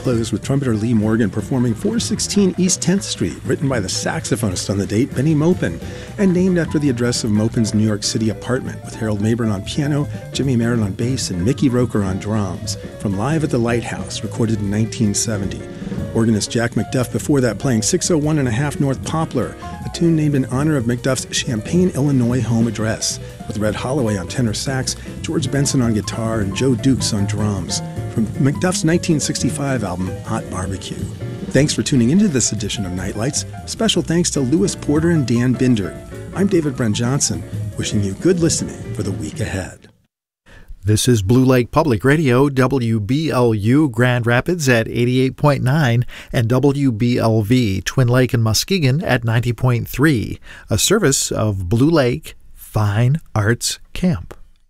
closed with trumpeter Lee Morgan performing 416 East 10th Street, written by the saxophonist on the date, Benny Maupin, and named after the address of Maupin's New York City apartment, with Harold Mabern on piano, Jimmy Merritt on bass, and Mickey Roker on drums, from Live at the Lighthouse, recorded in 1970. Organist Jack McDuff before that playing 601 and a half North Poplar, a tune named in honor of McDuff's Champaign, Illinois home address, with Red Holloway on tenor sax, George Benson on guitar, and Joe Dukes on drums, from McDuff's 1965 album, Hot Barbecue. Thanks for tuning into this edition of Nightlights. Special thanks to Lewis Porter and Dan Binder. I'm David Brent Johnson, wishing you good listening for the week ahead. This is Blue Lake Public Radio, WBLU Grand Rapids at 88.9 and WBLV Twin Lake and Muskegon at 90.3, a service of Blue Lake Fine Arts Camp.